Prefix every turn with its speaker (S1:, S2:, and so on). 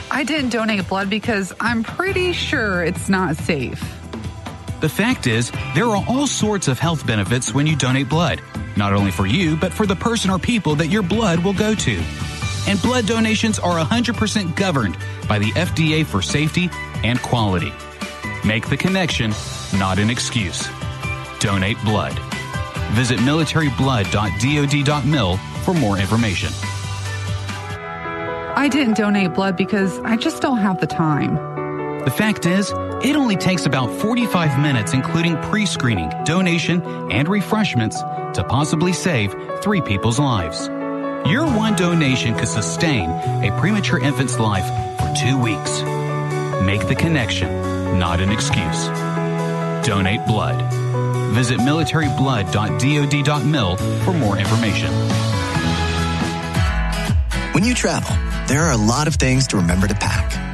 S1: I didn't donate blood because I'm pretty sure it's not safe.
S2: The fact is, there are all sorts of health benefits when you donate blood, not only for you, but for the person or people that your blood will go to. And blood donations are 100% governed by the FDA for safety and quality. Make the connection, not an excuse. Donate blood. Visit militaryblood.dod.mil for more information.
S1: I didn't donate blood because I just don't have the time.
S2: The fact is, it only takes about 45 minutes, including pre-screening, donation, and refreshments, to possibly save 3 people's lives. Your one donation could sustain a premature infant's life for 2 weeks. Make the connection, not an excuse. Donate blood. Visit militaryblood.dod.mil for more information.
S3: When you travel, there are a lot of things to remember to pack.